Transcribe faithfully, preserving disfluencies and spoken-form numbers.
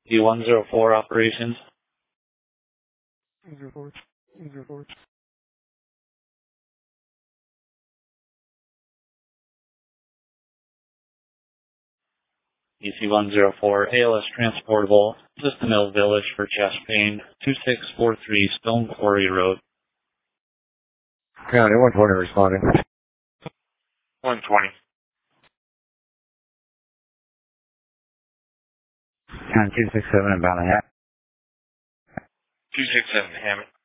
D one zero four operations. Zero four. Zero four. E C one zero four, A L S transportable, Vista Mill Village for chest pain, two six four three Stone Quarry Road. County one twenty responding. one twenty. County two six seven about a half. two six seven, Hammond.